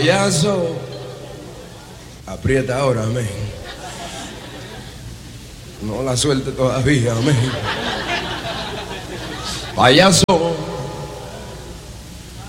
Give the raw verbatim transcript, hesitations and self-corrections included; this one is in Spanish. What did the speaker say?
Payaso, aprieta ahora, amén. No la suelte todavía, amén. Payaso,